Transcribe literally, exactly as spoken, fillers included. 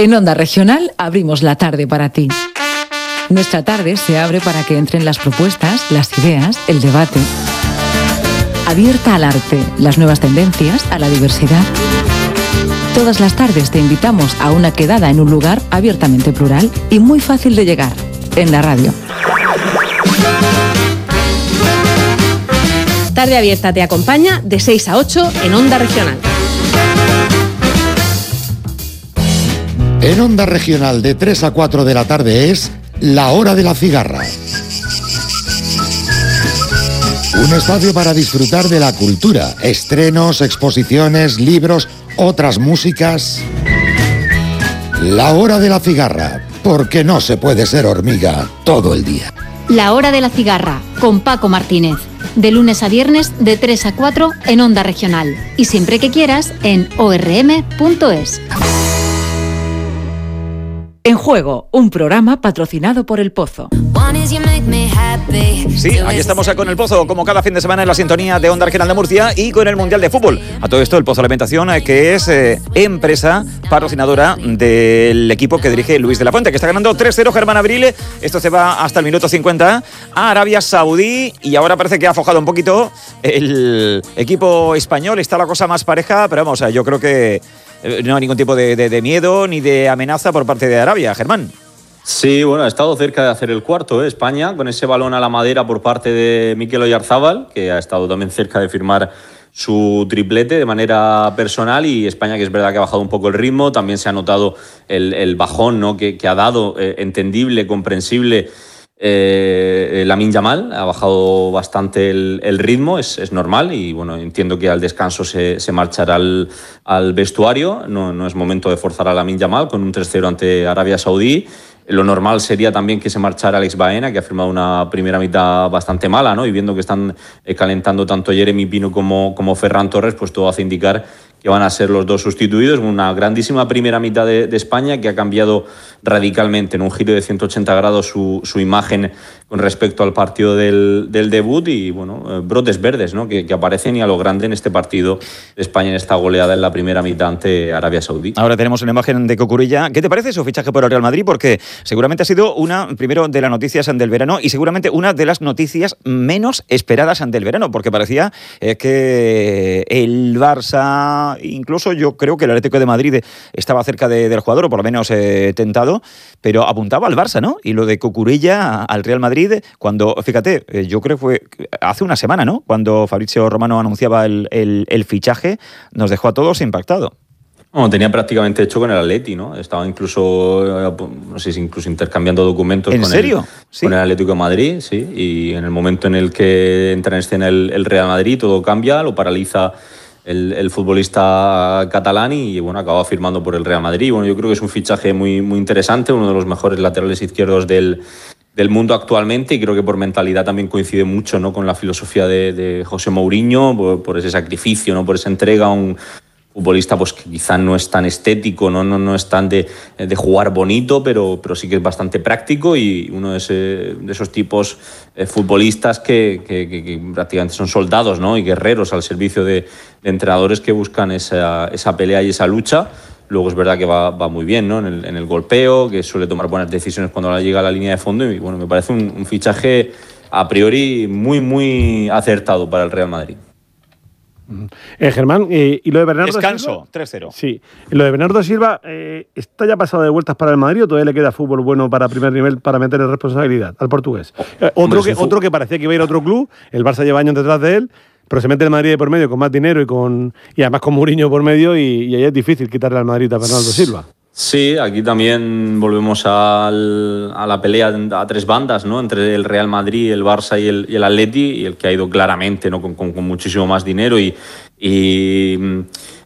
En Onda Regional abrimos la tarde para ti. Nuestra tarde se abre para que entren las propuestas, las ideas, el debate. Abierta al arte, las nuevas tendencias, a la diversidad. Todas las tardes te invitamos a una quedada en un lugar abiertamente plural y muy fácil de llegar, en la radio. Tarde Abierta te acompaña de seis a ocho en Onda Regional. En Onda Regional de tres a cuatro de la tarde es La Hora de la Cigarra. Un espacio para disfrutar de la cultura, estrenos, exposiciones, libros, otras músicas. La Hora de la Cigarra, porque no se puede ser hormiga todo el día. La Hora de la Cigarra, con Paco Martínez. De lunes a viernes, de tres a cuatro en Onda Regional. Y siempre que quieras, en o erre eme punto es. En Juego, un programa patrocinado por El Pozo. Sí, aquí estamos con El Pozo, como cada fin de semana en la sintonía de Onda Regional de Murcia y con el Mundial de Fútbol. A todo esto, El Pozo Alimentación, que es eh, empresa patrocinadora del equipo que dirige Luis de la Fuente, que está ganando tres cero Germán Abril. Esto se va hasta el minuto cincuenta a Arabia Saudí y ahora parece que ha aflojado un poquito el equipo español. Está la cosa más pareja, pero vamos, yo creo que no hay ningún tipo de, de, de miedo ni de amenaza por parte de Arabia, Germán. Sí, bueno, ha estado cerca de hacer el cuarto, ¿eh? España, con ese balón a la madera por parte de Mikel Oyarzábal, que ha estado también cerca de firmar su triplete de manera personal, y España, que es verdad que ha bajado un poco el ritmo, también se ha notado el, el bajón, ¿no?, que, que ha dado, eh, entendible, comprensible. Eh, Lamine Yamal ha bajado bastante el, el ritmo, es, es normal, y bueno, entiendo que al descanso se, se marchará al, al vestuario. No, no es momento de forzar a Lamine Yamal con un tres cero ante Arabia Saudí. Lo normal sería también que se marchara Alex Baena, que ha firmado una primera mitad bastante mala, ¿no? Y viendo que están calentando tanto Jeremy Pino como, como Ferran Torres, pues todo hace indicar que van a ser los dos sustituidos. Una grandísima primera mitad de, de España, que ha cambiado radicalmente en un giro de ciento ochenta grados su, su imagen con respecto al partido del, del debut, y bueno, brotes verdes, ¿no?, que, que aparecen y a lo grande en este partido de España, en esta goleada en la primera mitad ante Arabia Saudí. Ahora tenemos una imagen de Cucurella. ¿Qué te parece su fichaje por el Real Madrid? Porque seguramente ha sido una, primero, de las noticias del verano, y seguramente una de las noticias menos esperadas del verano, porque parecía eh, que el Barça, incluso yo creo que el Atlético de Madrid estaba cerca de, del jugador, o por lo menos eh, tentado, pero apuntaba al Barça, ¿no? Y lo de Cucurella al Real Madrid, cuando, fíjate, eh, yo creo que fue hace una semana, ¿no?, cuando Fabrizio Romano anunciaba el, el, el fichaje, nos dejó a todos impactados. Bueno, tenía prácticamente hecho con el Atleti, ¿no? Estaba incluso, no sé si incluso intercambiando documentos ¿En con, serio? El, ¿Sí? con el Atlético de Madrid, sí. Y en el momento en el que entra en escena el, el Real Madrid, todo cambia, lo paraliza el, el futbolista catalán, y bueno, acaba firmando por el Real Madrid. Y bueno, yo creo que es un fichaje muy, muy interesante, uno de los mejores laterales izquierdos del, del mundo actualmente, y creo que por mentalidad también coincide mucho, ¿no?, con la filosofía de, de José Mourinho, por, por ese sacrificio, ¿no?, por esa entrega, un futbolista pues que quizá no es tan estético, no, no, no es tan de, de jugar bonito, pero, pero sí que es bastante práctico, y uno de, ese, de esos tipos eh, futbolistas que, que, que, que prácticamente son soldados, ¿no?, y guerreros al servicio de, de entrenadores que buscan esa, esa pelea y esa lucha. Luego es verdad que va, va muy bien, ¿no?, en el, en el golpeo, que suele tomar buenas decisiones cuando llega a la línea de fondo, y bueno, me parece un, un fichaje a priori muy, muy acertado para el Real Madrid. Eh, Germán, eh, ¿y lo de Bernardo Descanso, Silva? tres cero. Sí. ¿Lo de Bernardo Silva eh, está ya pasado de vueltas para el Madrid, o todavía le queda fútbol bueno para primer nivel para meterle responsabilidad al portugués? Eh, otro, que, otro que parecía que iba a ir a otro club, el Barça lleva años detrás de él, pero se mete el Madrid de por medio con más dinero y con y además con Mourinho por medio, y, y ahí es difícil quitarle al Madrid a Bernardo Silva. Sí, aquí también volvemos al, a la pelea a tres bandas, ¿no?, entre el Real Madrid, el Barça y el, y el Atleti, y el que ha ido claramente, ¿no?, con, con, con muchísimo más dinero y, y